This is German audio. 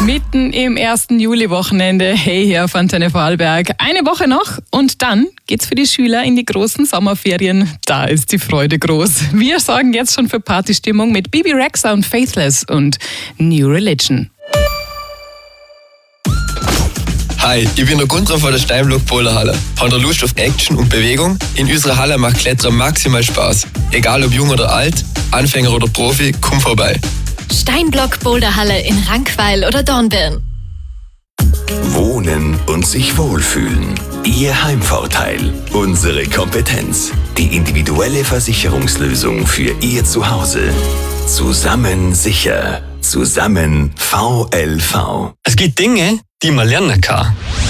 Mitten im ersten Juliwochenende. Hey, hier auf Antenne Vorarlberg. Eine Woche noch und dann geht's für die Schüler in die großen Sommerferien. Da ist die Freude groß. Wir sorgen jetzt schon für Partystimmung mit Bebe Rexha und Faithless und New Religion. Hi, ich bin der Gunther von der Steinblock Boulderhalle. Habt ihr Lust auf Action und Bewegung? In unserer Halle macht Klettern maximal Spaß. Egal ob jung oder alt, Anfänger oder Profi, komm vorbei. Steinblock Boulderhalle in Rankweil oder Dornbirn. Wohnen und sich wohlfühlen. Ihr Heimvorteil. Unsere Kompetenz. Die individuelle Versicherungslösung für Ihr Zuhause. Zusammen sicher. Zusammen VLV. Es gibt Dinge, die man lernen kann.